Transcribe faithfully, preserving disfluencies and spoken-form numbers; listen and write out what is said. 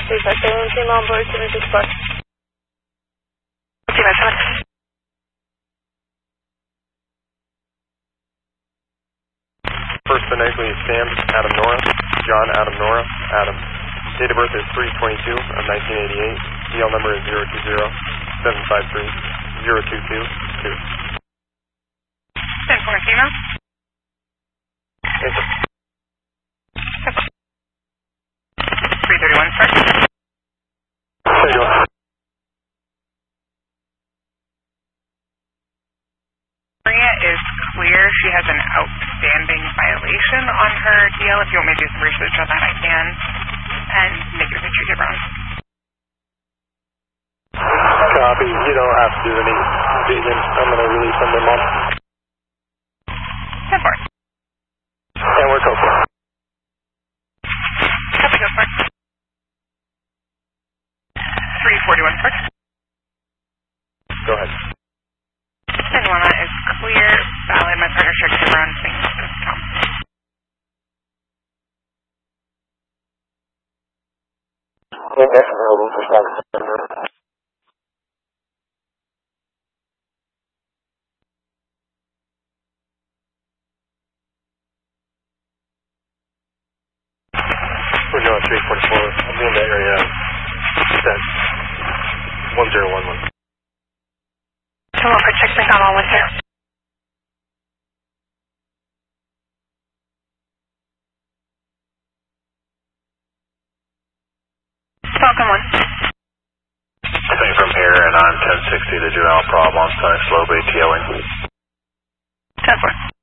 three five seven, team on board seven six four. Team at seven. First phonetically is Sam, Adam Nora, John, Adam Nora, Adam. Date of birth is three twenty-two of nineteen eighty-eight. D L number is zero two zero seven five three zero two two two. ten four, female. Yes, sir. three thirty-one, start. thirty-one. Maria is clear. She has an outstanding violation on her D L. If you want me to do some research on that, I can. And negative entry to Brown. Copy. You don't have to do any digging. I'm going to release them in month. ten four. And we're code four. Copy, go for it. three forty-one, start. Go ahead. ten one is clear. Valid. My partner checked the Brown. Thank you. Okay, available for service. We're doing three forty-four. I'm in the area. Set. one zero one one. Come on, for check back on all with her. Falcon one. Same from here, and I'm ten sixty to Juvenile Prob on Sonic Slow Bay TOing. ten four.